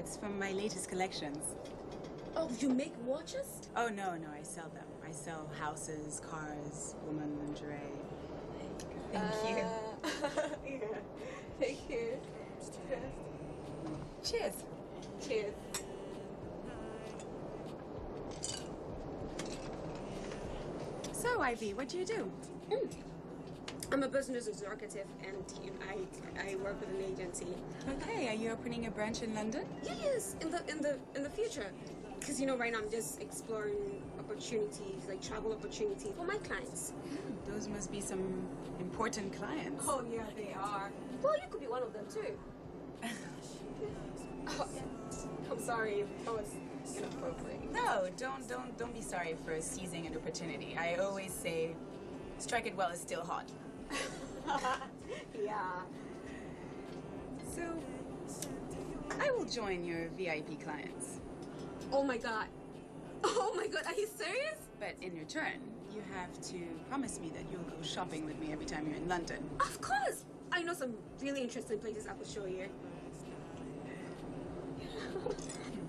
It's from my latest collections. Oh, you make watches? Oh, no, I sell them. I sell houses, cars, woman lingerie. Thank you. Yeah. Thank you. Cheers. Cheers. So, Ivy, what do you do? I'm a business executive, and I work with an agency. Okay, are you opening a branch in London? Yes, in the future, because right now I'm just exploring opportunities, like travel opportunities for my clients. Those must be some important clients. Oh yeah, they are. Well, you could be one of them too. I'm sorry, that was inappropriate. No, don't be sorry for seizing an opportunity. I always say, strike it while it's still hot. Yeah. So, I will join your VIP clients. Oh my god. Oh my god, are you serious? But in return, you have to promise me that you'll go shopping with me every time you're in London. Of course! I know some really interesting places I could show you.